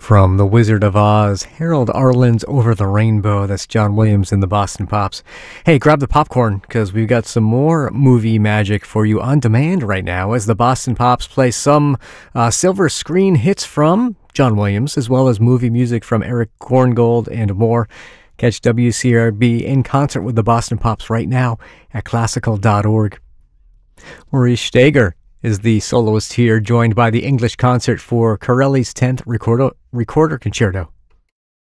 From The Wizard of Oz, Harold Arlen's Over the Rainbow. That's John Williams and the Boston Pops. Hey, grab the popcorn because we've got some more movie magic for you on demand right now as the Boston Pops play some silver screen hits from John Williams as well as movie music from Eric Korngold and more. Catch WCRB in concert with the Boston Pops right now at classical.org. Maurice Steger is the soloist here, joined by the English Concert for Corelli's 10th Recorder Concerto.